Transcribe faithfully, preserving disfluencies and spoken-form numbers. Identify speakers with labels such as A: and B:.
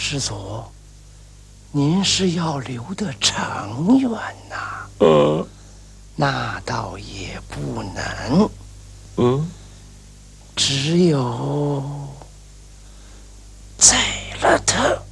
A: 师祖，您是要留得长远呐？
B: 呃，
A: 那倒也不能。
B: 嗯，
A: 只有宰了他。